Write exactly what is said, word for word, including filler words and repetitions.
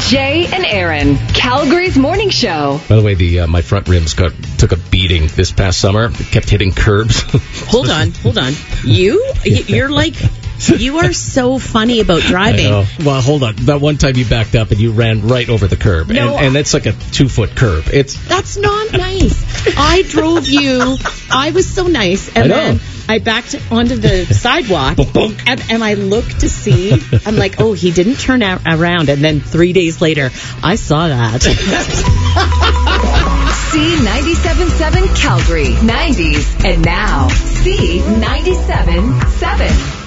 Jay and Aaron, Calgary's morning show. By the way, the uh, my front rims got took a beating this past summer. It kept hitting curbs. Hold on, hold on. You, you're like, you are so funny about driving. Well, hold on. That one time you backed up and you ran right over the curb, No, and, and that's like a two foot curb. It's That's not nice. I drove you. I was so nice, and I know. then I backed onto the sidewalk, and, and I looked to see. I'm like, oh, he didn't turn out around, and then three days later, I saw that. C ninety-seven point seven Calgary, nineties, and now C ninety-seven point seven.